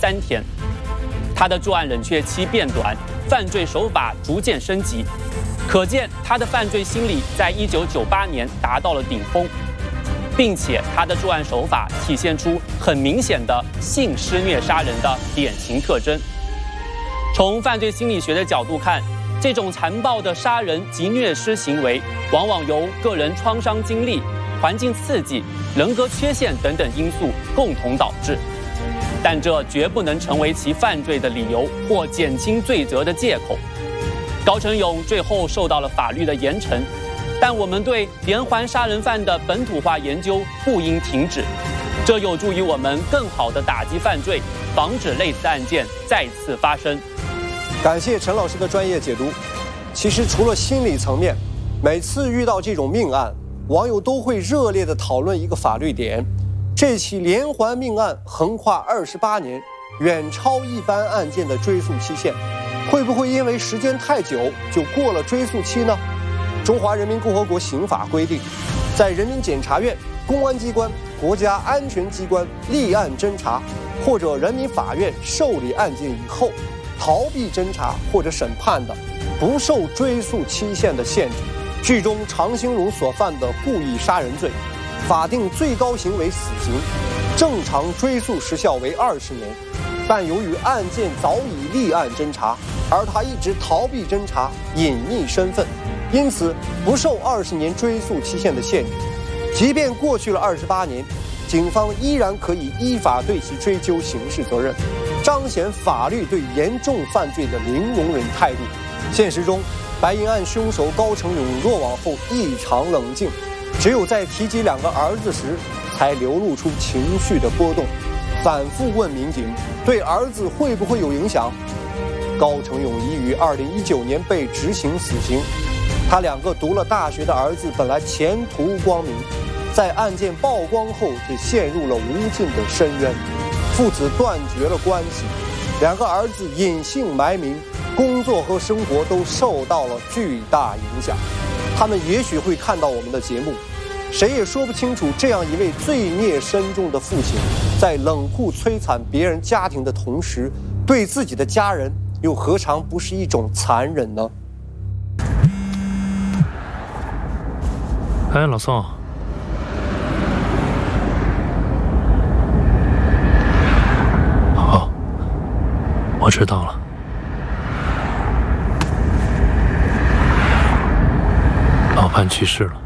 3天。他的作案冷却期变短，犯罪手法逐渐升级，可见他的犯罪心理在1998年达到了顶峰，并且他的作案手法体现出很明显的性施虐杀人的典型特征。从犯罪心理学的角度看，这种残暴的杀人及虐尸行为，往往由个人创伤经历、环境刺激、人格缺陷等等因素共同导致。但这绝不能成为其犯罪的理由或减轻罪责的借口。高成勇最后受到了法律的严惩，但我们对连环杀人犯的本土化研究不应停止，这有助于我们更好地打击犯罪，防止类似案件再次发生。 感谢陈老师的专业解读。其实除了心理层面，每次遇到这种命案，网友都会热烈地讨论一个法律点：这起连环命案横跨28年，远超一般案件的追诉期限，会不会因为时间太久就过了追诉期呢？中华人民共和国刑法规定，在人民检察院、公安机关、国家安全机关立案侦查或者人民法院受理案件以后，逃避侦查或者审判的，不受追诉期限的限制。剧中常兴荣所犯的故意杀人罪，法定最高刑为死刑，正常追诉时效为20年。但由于案件早已立案侦查，而他一直逃避侦查，隐匿身份，因此不受20年追诉期限的限制。即便过去了28年，警方依然可以依法对其追究刑事责任，彰显法律对严重犯罪的零容忍态度。现实中，白银案凶手高成勇落网后异常冷静，只有在提及2个儿子时，才流露出情绪的波动，反复问民警对儿子会不会有影响。高成勇已于2019年被执行死刑，他2个读了大学的儿子本来前途光明，在案件曝光后却陷入了无尽的深渊，父子断绝了关系，2个儿子隐姓埋名，工作和生活都受到了巨大影响。他们也许会看到我们的节目，谁也说不清楚，这样一位罪孽深重的父亲，在冷酷摧残别人家庭的同时，对自己的家人又何尝不是一种残忍呢？ 哎，老宋，好，我知道了。老潘去世了。